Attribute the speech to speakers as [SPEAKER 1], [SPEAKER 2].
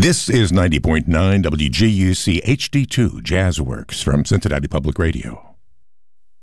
[SPEAKER 1] This is 90.9 WGUC HD2 Jazzworks from Cincinnati Public Radio.